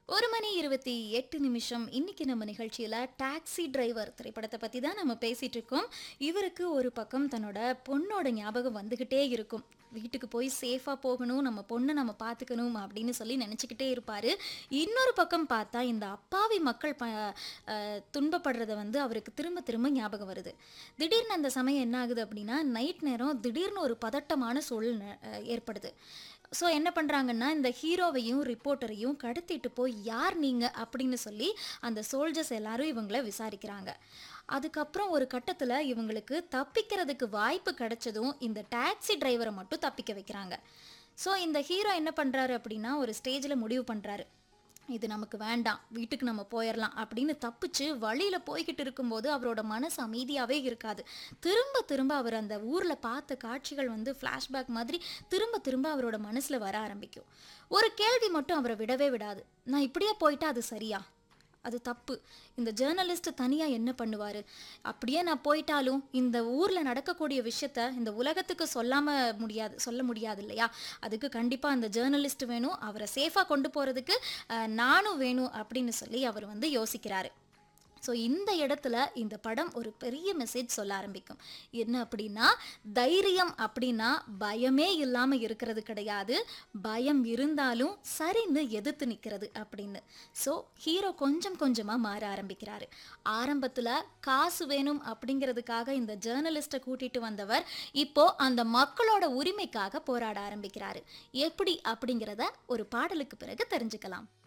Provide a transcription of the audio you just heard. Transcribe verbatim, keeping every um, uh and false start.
ஒரு மணி இருபத்தி எட்டு நிமிஷம். இன்னைக்கு நம்ம நிகழ்ச்சியில டாக்ஸி டிரைவர் திரைப்படத்தை பத்தி தான் நம்ம பேசிட்டு இருக்கோம். இவருக்கு ஒரு பக்கம் தன்னோட பொண்ணோட ஞாபகம் வந்துகிட்டே இருக்கும். வீட்டுக்கு போய் சேஃபா போகணும், நம்ம பொண்ணை நம்ம பார்த்துக்கணும் அப்படின்னு சொல்லி நினச்சிக்கிட்டே இருப்பாரு. இன்னொரு பக்கம் பார்த்தா இந்த அப்பாவி மக்கள் ப அஹ், துன்பப்படுறத வந்து அவருக்கு திரும்ப திரும்ப ஞாபகம் வருது. திடீர்னு அந்த சமயம் என்ன ஆகுது அப்படின்னா, நைட் நேரம் திடீர்னு ஒரு பதட்டமான சூழல் ந- அஹ், ஏற்படுது. ஸோ என்ன பண்ணுறாங்கன்னா, இந்த ஹீரோவையும் ரிப்போர்ட்டரையும் கடத்திட்டு போய் யார் நீங்கள் அப்படின்னு சொல்லி அந்த சோல்ஜர்ஸ் எல்லாரும் இவங்கள விசாரிக்கிறாங்க. அதுக்கப்புறம் ஒரு கட்டத்தில் இவங்களுக்கு தப்பிக்கிறதுக்கு வாய்ப்பு கிடைச்சதும் இந்த டாக்ஸி டிரைவரை மட்டும் தப்பிக்க வைக்கிறாங்க. ஸோ இந்த ஹீரோ என்ன பண்ணுறாரு அப்படின்னா, ஒரு ஸ்டேஜில் முடிவு பண்ணுறாரு, இது நமக்கு வேண்டாம், வீட்டுக்கு நம்ம போயிடலாம் அப்படின்னு தப்பிச்சு வழியில் போய்கிட்டு இருக்கும்போது அவரோட மனசு அமைதியாகவே இருக்காது. திரும்ப திரும்ப அவர் அந்த ஊரில் பார்த்த காட்சிகள் வந்து ஃப்ளாஷ்பேக் மாதிரி திரும்ப திரும்ப அவரோட மனசில் வர ஆரம்பிக்கும். ஒரு கேள்வி மட்டும் அவரை விடவே விடாது, நான் இப்படியே போயிட்டா அது சரியா? அது தப்பு. இந்த ஜேர்னலிஸ்ட் தனியாக என்ன பண்ணுவார்? அப்படியே நான் போயிட்டாலும் இந்த ஊரில் நடக்கக்கூடிய விஷயத்த இந்த உலகத்துக்கு சொல்லாமல் முடியாது சொல்ல முடியாது இல்லையா? அதுக்கு கண்டிப்பாக அந்த ஜேர்னலிஸ்ட் வேணும், அவரை சேஃபாக கொண்டு போகிறதுக்கு நானும் வேணும் அப்படின்னு சொல்லி அவர் வந்து யோசிக்கிறாரு. ஸோ இந்த இடத்துல இந்த படம் ஒரு பெரிய மெசேஜ் சொல்ல ஆரம்பிக்கும். என்ன அப்படின்னா, தைரியம் அப்படின்னா பயமே இல்லாமல் இருக்கிறது கிடையாது, பயம் இருந்தாலும் சரின்னு எதிர்த்து நிற்கிறது அப்படின்னு. ஸோ ஹீரோ கொஞ்சம் கொஞ்சமாக மாற ஆரம்பிக்கிறாரு. ஆரம்பத்தில் காசு வேணும் அப்படிங்கிறதுக்காக இந்த ஜேர்னலிஸ்ட்டை கூட்டிட்டு வந்தவர் இப்போ அந்த மக்களோட உரிமைக்காக போராட ஆரம்பிக்கிறாரு. எப்படி அப்படிங்கிறத ஒரு பாடலுக்கு பிறகு தெரிஞ்சுக்கலாம்.